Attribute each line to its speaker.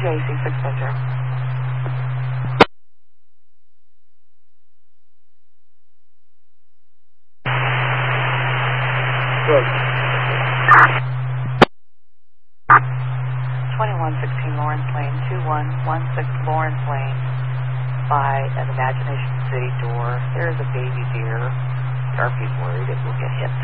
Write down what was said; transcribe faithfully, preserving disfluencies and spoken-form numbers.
Speaker 1: J C six hundred.
Speaker 2: Good.
Speaker 1: twenty-one sixteen Lawrence Lane, two one one six Lawrence Lane, by an Imagination City door. There's a baby deer. Darby's worried it will get hit.